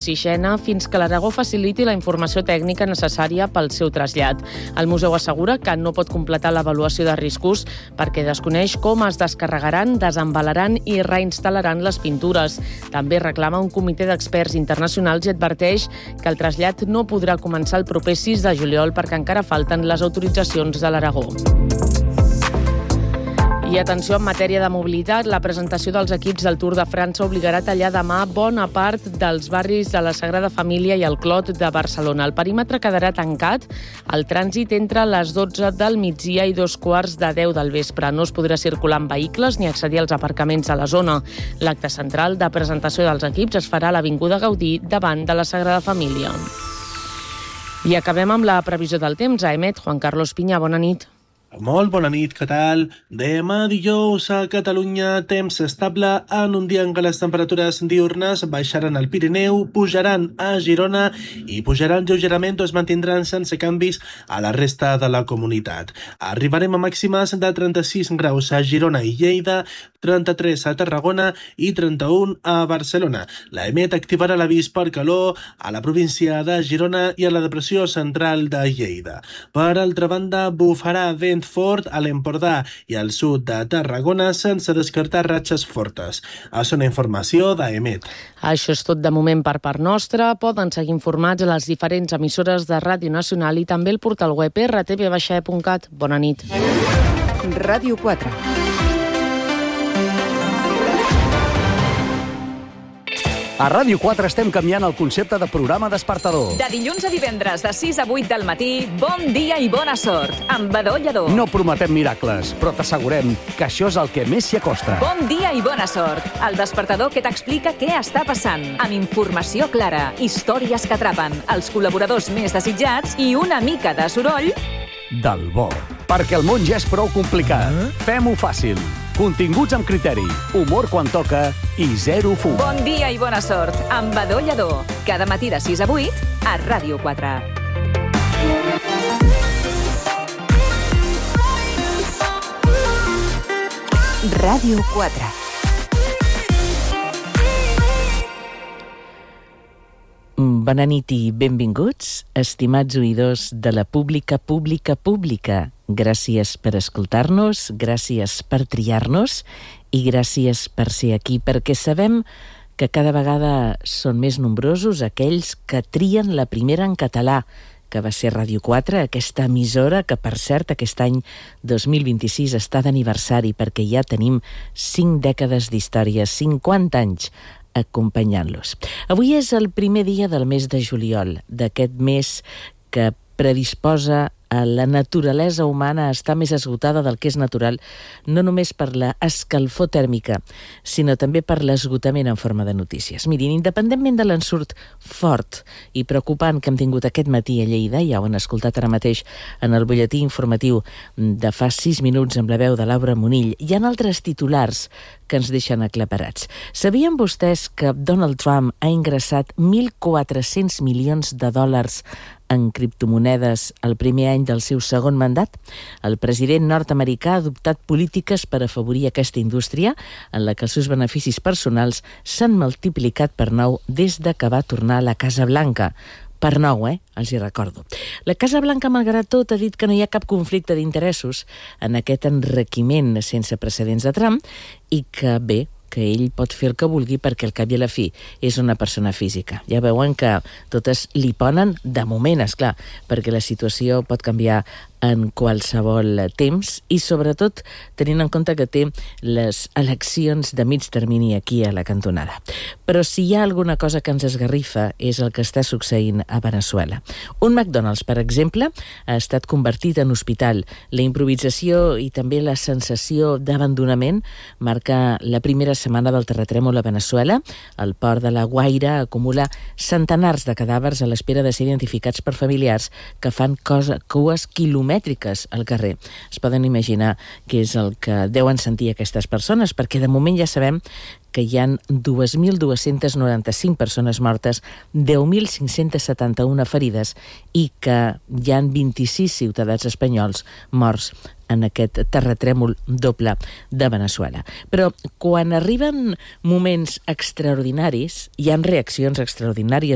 l'oxigena fins que l'Aragó faciliti la informació tècnica necessària pel seu trasllat. El museu assegura que no pot completar l'avaluació de riscos perquè desconeix com es descarregaran, desembalaran i reinstal·laran les pintures. També reclama un comitè d'experts internacionals i adverteix que el trasllat no podrà començar el proper 6 de juliol perquè encara falten les autoritzacions de l'Aragó. I atenció, en matèria de mobilitat, la presentació dels equips del Tour de França obligarà a tallar demà bona part dels barris de la Sagrada Família i el Clot de Barcelona. El perímetre quedarà tancat al trànsit entre les 12 del migdia i 2:15 del vespre. No es podrà circular amb vehicles ni accedir als aparcaments de la zona. L'acte central de presentació dels equips es farà a l'Avinguda Gaudí davant de la Sagrada Família. I acabem amb la previsió del temps. A EMET, Juan Carlos Piña, bona nit. Molt bona nit, què tal? Demà dijous a Catalunya, temps estable en un dia en què les temperatures diurnes baixaran al Pirineu, pujaran a Girona i pujaran lleugerament o es mantindran sense canvis a la resta de la comunitat. Arribarem a màximes de 36 graus a Girona i Lleida, 33 a Tarragona i 31 a Barcelona. La EMET activarà l'avís per calor a la província de Girona i a la depressió central de Lleida. Per altra banda, bufarà vent fort a l'Empordà i al sud de Tarragona sense descartar ratxes fortes. És una informació d'EMET. Això és tot de moment per part nostra. Poden seguir informats a les diferents emissores de Ràdio Nacional i també el portal web rtv-e.cat. Bona nit. Ràdio 4. A Ràdio 4 estem canviant el concepte de programa despertador. De dilluns a divendres, de 6 a 8 del matí, bon dia i bona sort, amb Badó Lledó. No prometem miracles, però t'assegurem que això és el que més s'hi acosta. Bon dia i bona sort, el despertador que t'explica què està passant, amb informació clara, històries que atrapen, els col·laboradors més desitjats i una mica de soroll del bo. Perquè el món ja és prou complicat. Fem-ho fàcil. Continguts amb criteri, humor quan toca i zero fum. Bon dia i bona sort, amb Badó Lledó. Cada matí de 6 a 8 a Ràdio 4. Ràdio 4. Bona nit i benvinguts, estimats oïdors de la pública. Gràcies per escoltar-nos, gràcies per triar-nos i gràcies per ser aquí, perquè sabem que cada vegada són més nombrosos aquells que trien la primera en català, que va ser Ràdio 4, aquesta emissora que, per cert, aquest any 2026 està d'aniversari perquè ja tenim 5 dècades d'història, 50 anys acompanyant-los. Avui és el primer dia del mes de juliol, d'aquest mes que predisposa a la naturalesa humana a estar més esgotada del que és natural, no només per la escalfor tèrmica, sinó també per l'esgotament en forma de notícies. Mirin, independentment de l'ensurt fort i preocupant que hem tingut aquest matí a Lleida, ja ho han escoltat ara mateix en el butlletí informatiu de fa 6 minuts amb la veu de Laura Monill, hi ha altres titulars que ens deixen aclaparats. Sabien vostès que Donald Trump ha ingressat 1.400 milions de dòlars en criptomonedes el primer any del seu segon mandat? El president nord-americà ha adoptat polítiques per afavorir aquesta indústria en la que els seus beneficis personals s'han multiplicat per 9 des de que va tornar a la Casa Blanca. Per 9, els hi recordo. La Casa Blanca, malgrat tot, ha dit que no hi ha cap conflicte d'interessos en aquest enriquiment sense precedents de Trump i que, bé, que ell pot fer el que vulgui perquè al cap i a la fi és una persona física. Ja veuen que totes li ponen de moment, esclar, perquè la situació pot canviar en qualsevol temps i sobretot tenint en compte que té les eleccions de mig termini aquí a la cantonada. Però si hi ha alguna cosa que ens esgarrifa és el que està succeint a Veneçuela. Un McDonald's, per exemple, ha estat convertit en hospital. La improvisació i també la sensació d'abandonament marca la primera setmana del terratrèmol a Veneçuela. El port de la Guaira acumula centenars de cadàvers a l'espera de ser identificats per familiars que fan cues quilomètriques al carrer. Es poden imaginar què és el que deuen sentir aquestes persones, perquè de moment ja sabem que hi ha 2.295 persones mortes, 10.571 ferides i que hi ha 26 ciutadans espanyols morts en aquest terratrèmol doble de Veneçuela. Però quan arriben moments extraordinaris, hi ha reaccions extraordinàries